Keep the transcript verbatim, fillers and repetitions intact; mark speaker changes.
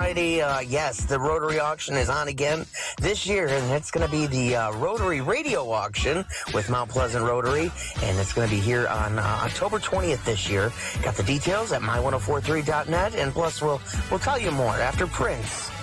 Speaker 1: Friday, uh, yes, the Rotary auction is on again this year, and it's going to be the uh, Rotary Radio Auction with Mount Pleasant Rotary, and it's going to be here on uh, October twentieth this year. Got the details at my ten forty-three dot net, and plus we'll we'll tell you more after Prince.